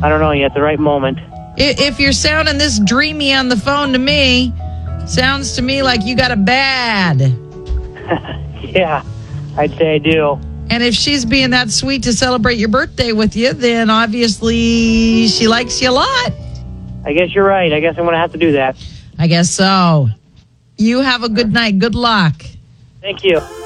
I don't know. You at the right moment. If you're sounding this dreamy on the phone to me, sounds to me like you got a bad. Yeah, I'd say I do. And if she's being that sweet to celebrate your birthday with you, then obviously she likes you a lot. I guess you're right. I guess I'm going to have to do that. I guess so. You have a good night. Good luck. Thank you.